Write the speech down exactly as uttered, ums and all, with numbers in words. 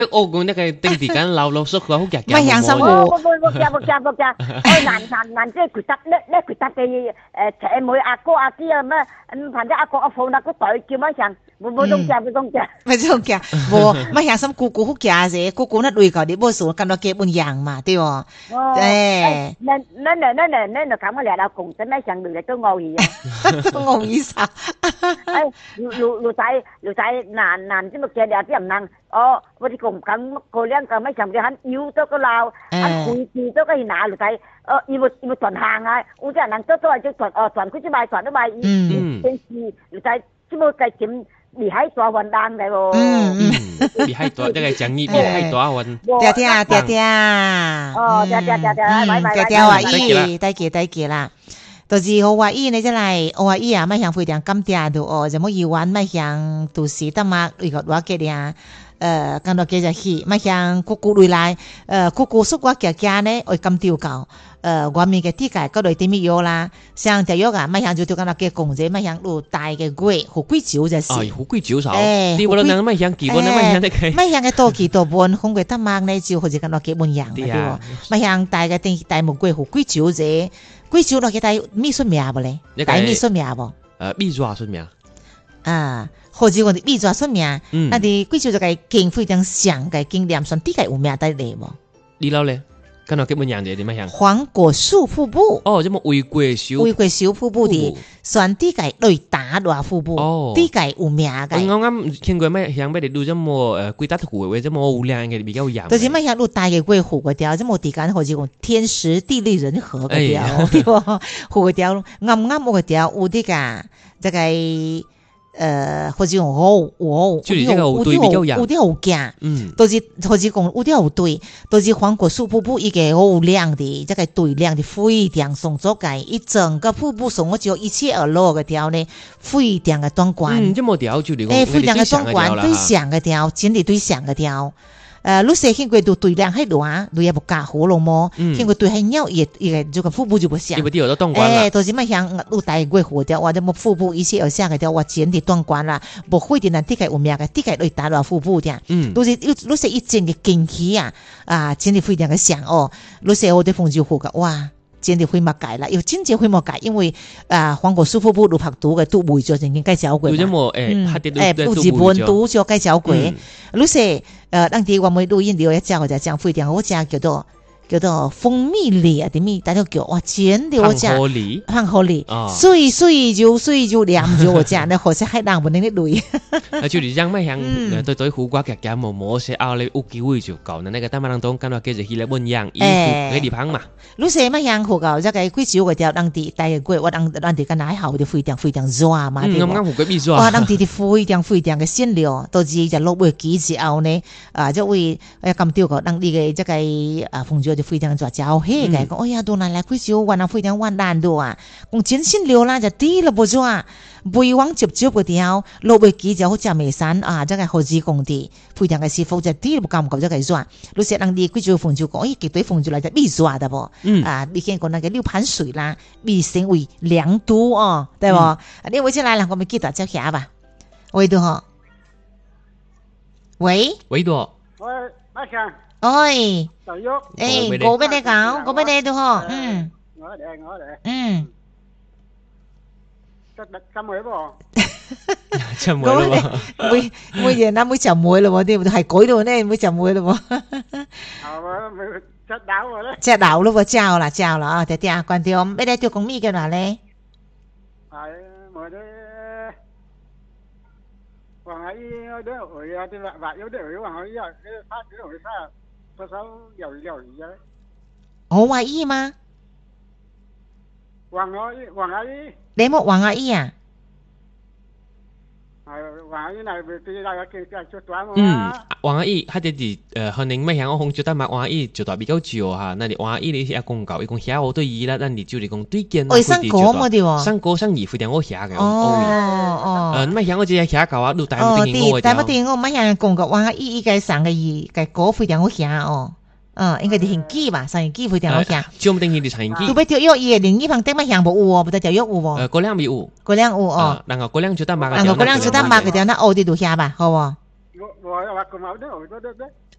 哦，講那個定時間老老熟好夾夾。 咪向心我我我我夾我夾我夾，我難難難即係佢得咧咧佢得嘅誒姐妹阿哥阿姐啊咩，嗯，反正阿哥阿父那個代叫乜向，冇冇東夾冇東夾。 咪種夾，冇咪向心姑姑好夾啫，姑姑那對個啲波數咁多嘅半樣嘛，對喎。 哦，誒，那那那那那那那咁我嚟到共真係向女嚟都傲兒啊， 都傲兒啥？ 誒，路路路仔路仔難難即係嘅啲人能。哦，我哋共咁個兩個咪上嘅很要多個鬧，很攰住多個去拿嚟睇，哦，要要要轉行啊，有啲人能多多係就轉哦轉佢只賣轉都賣，嗯，件事嚟睇只冇計點厲害大運動嚟喎， 嗯嗯， 厲害大，這個講義厲害大運， 爹爹爹爹， 哦，爹爹爹爹，喂喂爹爹話咦，大記大記啦。就是我話伊呢，即係我話伊啊，咪向非常感謝到哦，就冇要玩咪向都是得嘛，呢個話嘅呀，誒，咁多嘅就去，咪向姑姑嚟來，誒，姑姑叔我家家呢，我咁調教，誒，外面嘅啲界嗰度點樣樣啦，像條約啊，咪向就調咁多嘅公仔，咪向路大嘅龜，好貴少就是， 哦，好貴少少，你無論能咪向幾本，咪向得佢， 咪向嘅多幾多本，紅鬼得嘛呢，就好似咁多幾本樣嘅對喎，咪向大嘅定大木龜好貴少啫。貴州落去帶秘書名不咧？帶秘書名不？ 呃，秘書書名啊，或者我哋秘書書名，那啲貴州就係經非常像嘅經驗，算啲嘅有名帶嚟無？ 你老咧，咁我基本樣嘢點樣？ 黃果樹瀑布哦，咁麼玫瑰小玫瑰小瀑布啲，算啲嘅雷達羅瀑布，啲嘅有名嘅。 我啱聽過咩像咩哋錄咗麼誒鬼打湖或者麼有靚嘅比較樣。 就是咩像錄大嘅鬼湖嗰條，即冇地間好似講天時地利人和嗰條，對喎，湖嗰條啱啱嗰條有啲㗎，即係。誒，或者講好，我就你這個有對比較樣， 有啲好驚，嗯，都是或者講有啲好對，都是黃果樹瀑布一個好亮的，這個對亮的非常上咗嘅，一整個瀑布上我就一切而落嘅條呢，非常嘅壯觀， 嗯，這麼條就你講， 誒，非常嘅壯觀，對上嘅條，真係對上嘅條。誒，你寫見過度對量喺度啊，你也不加好咯麼？見過對喺鳥也也這個瀑布就不像。誒，都是咪像路大過湖條，或者麼瀑布一切而下嘅條，我真係壯觀啦，不會的人啲個有名嘅，啲個對打落瀑布嘅，嗯，都是你你寫一整嘅驚喜啊，啊，真係非常嘅像哦，你寫我哋鳳州湖嘅，哇！真係會冇改啦，又真正會冇改，因為啊，黃果樹瀑布路拍到嘅都會咗曾經介紹過嘛。有冇誒？誒，不日本都咗介紹過。你說誒，當地我們錄音聊一隻，或者講非常好隻叫做叫做蜂蜜梨啊，點咪大家叫哇，真係好隻。香荷梨，香荷梨，水水就水就涼咗我隻，你好似海南本地啲類。 啊，就你講咩樣？對對，湖瓜夾夾毛毛些拗你有機會就講，那個單馬當中感覺其實係嚟本樣，依個地方嘛。你說乜樣湖搞？這個貴州嗰條當地大嘅貴，我當當地個奶好啲非常非常熱嘛，對唔？ 啱啱湖嘅邊熱？ 哇，當地啲非常非常嘅鮮料，到時就落尾幾時後呢？啊，就會誒咁吊個當地嘅這個啊風潮就非常做招氣嘅，講哎呀，到哪嚟貴州玩啊非常玩難度啊，講真鮮料啦就啲啦，不做啊。背往接接嗰條落尾幾就好似眉山啊，即係好似工地，非常嘅師傅就啲都唔夠即係做。你食人哋貴州鳳州講，咦，絕對鳳州嚟就必做的噃。嗯啊，你見過那個六盤水啦，必成為良都哦，對唔？你回起來啦，我咪記得接下吧。喂，度嗬，喂， 喂度， 喂，阿強， 哎， 就喐， 誒，我俾你講，我俾你度嗬，嗯， 我嚟，我嚟， 嗯。 浸會噃， 浸會咯， 每每日嗱每浸會咯，啲係改到呢，每浸會咯。 係嘛，咪隻豆喎咧， 隻豆咯，招啦，招啦啊！爹爹關掉，咩咧？叫講咩嘅話咧？ 係我啲黃阿姨嗰啲魚啊，啲滑滑有啲魚黃阿姨啊，啲花啲魚沙，不手魷魷魚嘅。 我話姨嗎？ 黃阿姨，黃阿姨。 你冇黃阿姨啊？ 係黃阿姨係對大家叫叫做短嘛。 嗯，黃阿姨，佢哋啲誒可能咩樣？我紅咗得嘛，黃阿姨就代比較少嚇。那你黃阿姨你係公教，一共寫我對伊啦，那你就嚟講對見啦。 哦，生果冇啲喎。 生果生兒非常我寫嘅。 哦哦。 誒，咩樣我只係寫舊啊，錄大唔定我嘅。 但係我哋我乜樣公教黃阿姨依個生嘅兒嘅果非常好寫哦。嗯，應該係hình機吧，成hình機非常好聽。 就唔定佢哋成hình機。 除非條約嘢，另一旁頂乜樣冇喎，不得條約喎。 誒，嗰兩未有。 嗰兩有哦。 然後嗰兩就得買。 然後嗰兩就得買嗰條，那我哋度下吧，好喎。 我我話咁好啲，我覺得咧。